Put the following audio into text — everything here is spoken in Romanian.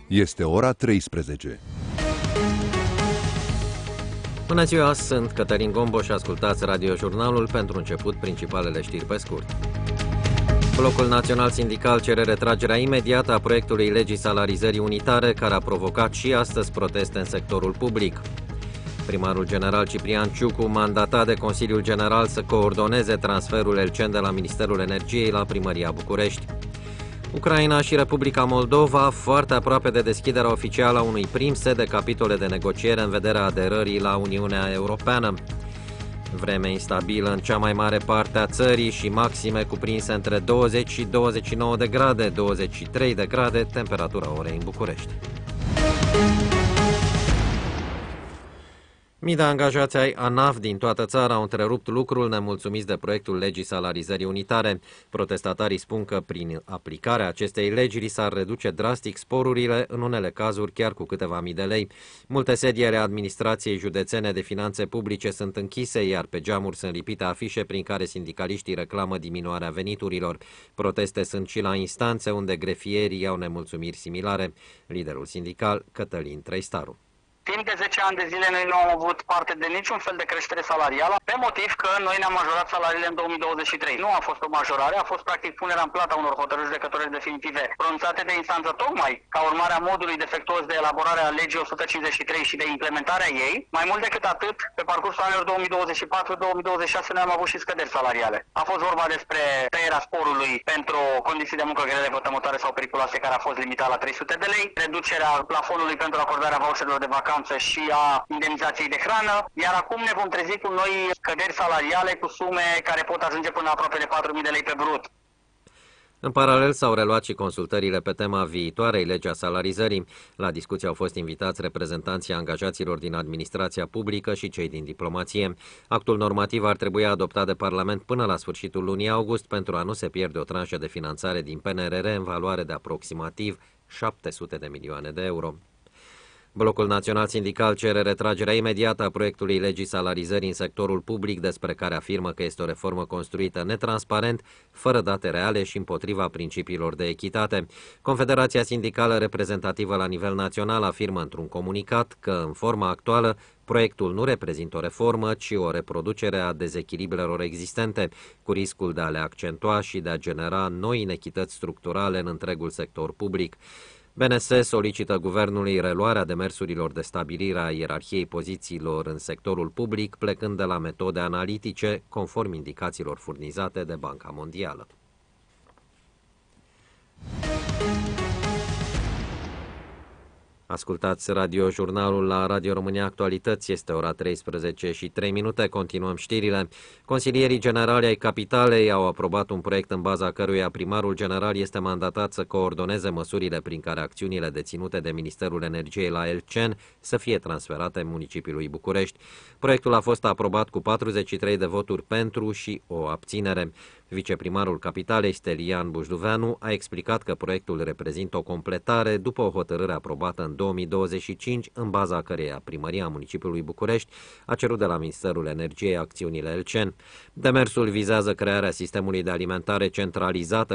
Este ora 13. Bună ziua, sunt Cătălin Gombo și ascultați radiojurnalul. Pentru început, principalele știri pe scurt. Blocul Național Sindical cere retragerea imediată a proiectului legii salarizării unitare, care a provocat și astăzi proteste în sectorul public. Primarul general Ciprian Ciucu, mandatat de Consiliul General să coordoneze transferul Elcen de la Ministerul Energiei la Primăria București. Ucraina și Republica Moldova foarte aproape de deschiderea oficială a unui prim set de capitole de negociere în vederea aderării la Uniunea Europeană. Vreme instabilă în cea mai mare parte a țării și maxime cuprinse între 20 și 29 de grade, 23 de grade, temperatura orei în București. Mii de angajați ai ANAF din toată țara au întrerupt lucrul nemulțumiți de proiectul legii salarizării unitare. Protestatarii spun că prin aplicarea acestei legi li s-ar reduce drastic sporurile, în unele cazuri chiar cu câteva mii de lei. Multe sedii ale administrației județene de finanțe publice sunt închise, iar pe geamuri sunt lipite afișe prin care sindicaliștii reclamă diminuarea veniturilor. Proteste sunt și la instanțe, unde grefierii au nemulțumiri similare. Liderul sindical, Cătălin Trăistaru. Timp de 10 ani de zile noi nu am avut parte de niciun fel de creștere salarială, pe motiv că noi ne-am majorat salariile în 2023. Nu a fost o majorare, a fost practic punerea în plata unor hotărâri judecătorești definitive pronunțate de instanță, tocmai ca urmare a modului defectuos de elaborare a legii 153 și de implementarea ei. Mai mult decât atât, pe parcursul anilor 2024-2026 noi am avut și scăderi salariale. A fost vorba despre tăierea sporului pentru condiții de muncă grele, vătămătoare sau periculoase, care a fost limitat la 300 de lei, reducerea plafonului pentru acordarea voucherilor de vacanță și a indemnizației de hrană, iar acum ne vom trezi cu noi scăderi salariale cu sume care pot ajunge până aproape de 4.000 de lei pe brut. În paralel s-au reluat și consultările pe tema viitoarei legi a salarizării. La discuție au fost invitați reprezentanții angajaților din administrația publică și cei din diplomație. Actul normativ ar trebui adoptat de Parlament până la sfârșitul lunii august pentru a nu se pierde o tranșă de finanțare din PNRR în valoare de aproximativ 700 de milioane de euro. Blocul Național Sindical cere retragerea imediată a proiectului legii salarizării în sectorul public, despre care afirmă că este o reformă construită netransparent, fără date reale și împotriva principiilor de echitate. Confederația Sindicală Reprezentativă la nivel național afirmă într-un comunicat că, în forma actuală, proiectul nu reprezintă o reformă, ci o reproducere a dezechilibrelor existente, cu riscul de a le accentua și de a genera noi inechități structurale în întregul sector public. BNS solicită guvernului reluarea demersurilor de stabilire a ierarhiei pozițiilor în sectorul public, plecând de la metode analitice, conform indicațiilor furnizate de Banca Mondială. Ascultați radiojurnalul la Radio România Actualități, este ora 13 și 3 minute, continuăm știrile. Consilierii generali ai Capitalei au aprobat un proiect în baza căruia primarul general este mandatat să coordoneze măsurile prin care acțiunile deținute de Ministerul Energiei la Elcen să fie transferate municipiului București. Proiectul a fost aprobat cu 43 de voturi pentru și o abținere. Viceprimarul Capitalei, Stelian Bujduveanu, a explicat că proiectul reprezintă o completare după o hotărâre aprobată în 2025, în baza căreia Primăria Municipiului București a cerut de la Ministerul Energiei acțiunile Elcen. Demersul vizează crearea sistemului de alimentare centralizată